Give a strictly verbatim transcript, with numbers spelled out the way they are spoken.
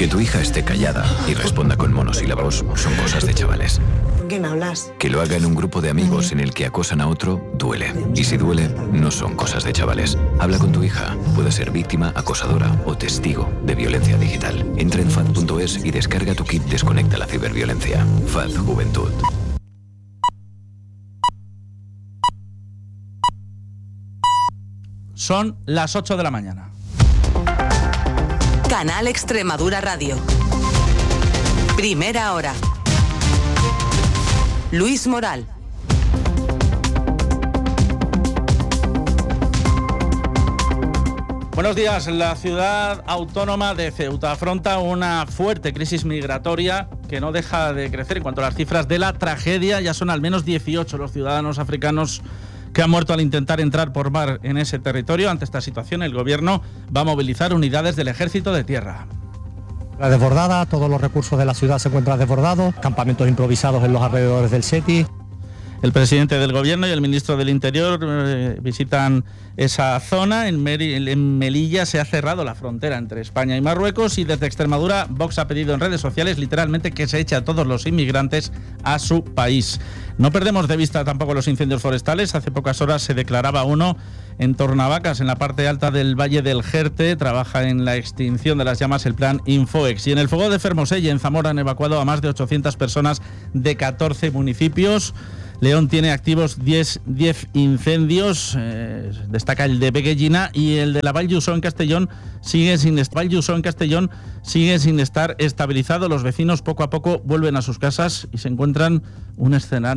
Que tu hija esté callada y responda con monosílabos son cosas de chavales. ¿Con quién hablas? Que lo haga en un grupo de amigos en el que acosan a otro, duele. Y si duele, no son cosas de chavales. Habla con tu hija. Puede ser víctima, acosadora o testigo de violencia digital. Entra en F A D punto es y descarga tu kit Desconecta la ciberviolencia. F A D Juventud. Son las ocho de la mañana. Canal Extremadura Radio. Primera hora. Luis Moral. Buenos días. La ciudad autónoma de Ceuta afronta una fuerte crisis migratoria que no deja de crecer. En cuanto a las cifras de la tragedia, ya son al menos dieciocho los ciudadanos africanos que han muerto al intentar entrar por mar en ese territorio. Ante esta situación, el gobierno va a movilizar unidades del Ejército de Tierra. La desbordada, todos los recursos de la ciudad se encuentran desbordados, campamentos improvisados en los alrededores del SETI. El presidente del gobierno y el ministro del Interior eh, visitan esa zona. En, Meri, en Melilla se ha cerrado la frontera entre España y Marruecos y desde Extremadura Vox ha pedido en redes sociales literalmente que se eche a todos los inmigrantes a su país. No perdemos de vista tampoco los incendios forestales. Hace pocas horas se declaraba uno en Tornavacas, en la parte alta del Valle del Jerte. Trabaja en la extinción de las llamas el plan Infoex. Y en el fuego de Fermoselle, en Zamora, han evacuado a más de ochocientas personas de catorce municipios. León tiene activos diez, diez incendios, eh, destaca el de Beguellina, y el de la Val Llusó en Castellón sigue sin Val Llusó en Castellón sigue sin estar estabilizado. Los vecinos poco a poco vuelven a sus casas y se encuentran un escenario